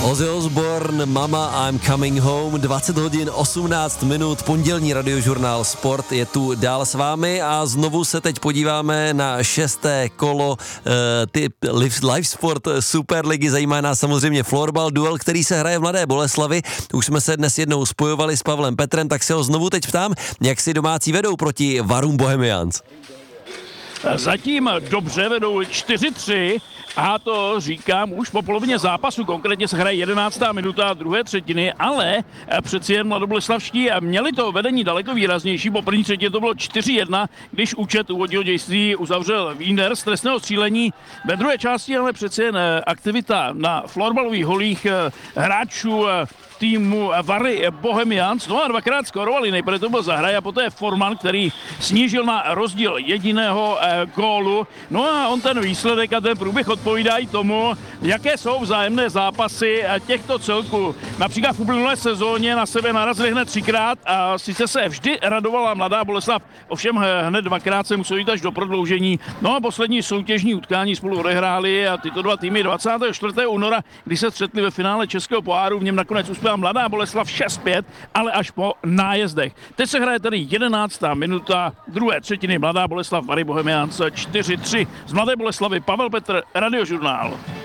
Ozzy Osbourne, Mama, I'm Coming Home, 20 hodin 18 minut, pondělní radiožurnál Sport je tu dál s vámi a znovu se teď podíváme na 6. kolo Live Sport Superligy. Zajímá nás samozřejmě florbal, duel, který se hraje v Mladé Boleslavi. Už jsme se dnes jednou spojovali s Pavlem Petrem, tak se ho znovu teď ptám, jak si domácí vedou proti Varům Bohemians. Zatím dobře vedou 4-3 a to říkám už po polovině zápasu, konkrétně se hraje 11. minuta druhé třetiny, ale přeci jen mladoboleslavští měli to vedení daleko výraznější, po první třetině to bylo 4-1, když účet úvodního dějství uzavřel Wiener z trestného střílení. Ve druhé části ale přeci jen aktivita na florbalových holích hráčů týmu Vary Bohemians, no a dvakrát skorovali, nejprve to byl Zahraj a poté Forman, který snížil na rozdíl jediného gólu, no a on ten výsledek a ten průběh odpovídají tomu, jaké jsou vzájemné zápasy těchto celků. Například v uplynulé sezóně na sebe narazili hned 3krát a sice se vždy radovala Mladá Boleslav, ovšem hned 2krát se museli jít až do prodloužení. No a poslední soutěžní utkání spolu odehráli a tyto dva týmy 24. února, kdy se střetli ve finále Českého poháru, v něm nakonec uspěla Mladá Boleslav 6-5, ale až po nájezdech. Teď se hraje tady 11. minuta druhé třetiny, Mladá Boleslav Vary Bohemians 4-3. Z Mladé Boleslavy Pavel Petr, Radiožurnál.